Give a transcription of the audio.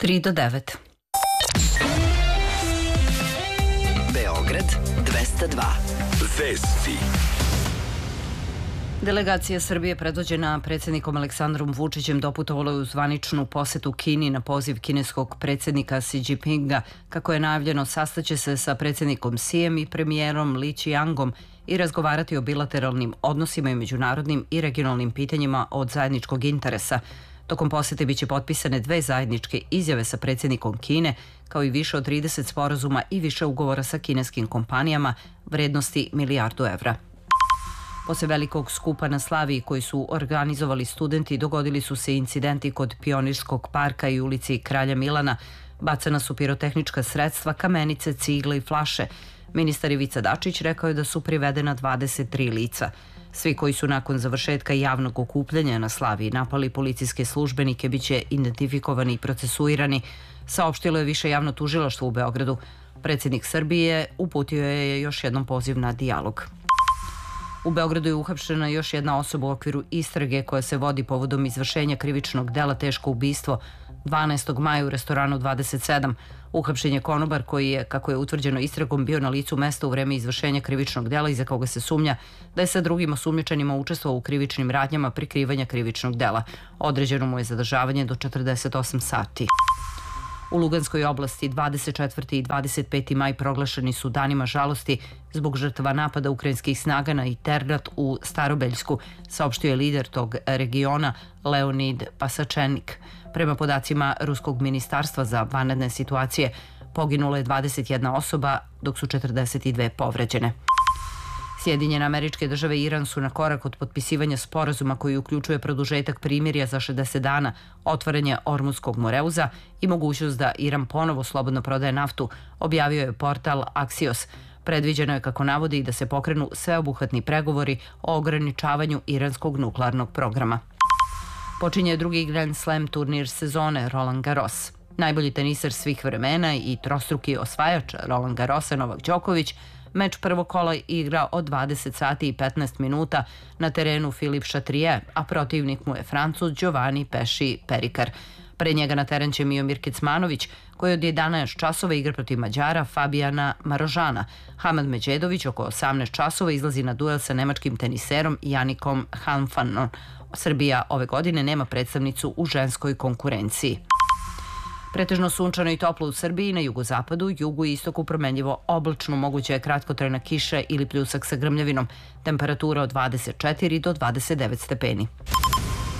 3 do 9. Beograd 202. Vesti. Delegacija Srbije predvođena predsjednikom Aleksandrom Vučićem doputovala je u zvaničnu posetu Kini na poziv kineskog predsjednika Xi Jinpinga. Kako je najavljeno, sastaće se sa predsjednikom Xijem i premijerom Li Qiangom i razgovarati o bilateralnim odnosima i međunarodnim i regionalnim pitanjima od zajedničkog interesa. Tokom posete biće potpisane 2 zajedničke izjave sa predsjednikom Kine, kao i više od 30 sporazuma i više ugovora sa kineskim kompanijama vrednosti milijardu evra. Posle velikog skupa na Slaviji koji su organizovali studenti, dogodili su se incidenti kod Pionirskog parka i ulici Kralja Milana. Bacana su pirotehnička sredstva, kamenice, cigle i flaše. Ministar Ivica Dačić rekao je da su privedena 23 lica. Svi koji su nakon završetka javnog okupljanja na Slaviji napali policijske službenike biće identifikovani i procesuirani, saopštilo je Više javno tužilaštvo u Beogradu. Predsjednik Srbije uputio je još jednom poziv na dijalog. U Beogradu je uhapšena još jedna osoba u okviru istrage koja se vodi povodom izvršenja krivičnog dela teško ubistvo 12. maja u restoranu 27. Uhapšen je konobar koji je, kako je utvrđeno istragom, bio na licu mesta u vreme izvršenja krivičnog dela i za koga se sumnja da je sa drugim osumnjičenima učestvovao u krivičnim radnjama prikrivanja krivičnog dela. Određeno mu je zadržavanje do 48 sati. U Luganskoj oblasti 24. i 25. maj proglašeni su danima žalosti zbog žrtava napada ukrajinskih snaga na internat u Starobeljsku, saopštio je lider tog regiona Leonid Pasačenik. Prema podacima Ruskog ministarstva za vanredne situacije, poginulo je 21 osoba, dok su 42 povređene. Sjedinjene Američke Države i Iran su na korak od potpisivanja sporazuma koji uključuje produžetak primirja za 60 dana, otvaranje Ormuzskog moreuza i mogućnost da Iran ponovo slobodno prodaje naftu, objavio je portal Axios. Predviđeno je, kako navodi, da se pokrenu sveobuhvatni pregovori o ograničavanju iranskog nuklearnog programa. Počinje drugi Grand Slam turnir sezone Roland Garros. Najbolji teniser svih vremena i trostruki osvajač Roland Garrosa Novak Đoković meč prvog kola igra od 20 sati i 15 minuta na terenu Filip Chatrier, a protivnik mu je Francuz Giovanni Pesci Perikar. Pre njega na teren će Miomir Kecmanović, koji od 11 časova igra protiv Mađara Fabijana Marožana. Hamad Medžedović oko 18 časova izlazi na duel sa nemačkim teniserom Janikom Hanfmanom. Srbija ove godine nema predstavnicu u ženskoj konkurenciji. Pretežno sunčano i toplo u Srbiji, na jugozapadu, jugu i istoku promenljivo oblačno, moguća je kratkotrajna kiša ili pljusak sa grmljavinom. Temperatura od 24 do 29 stepeni.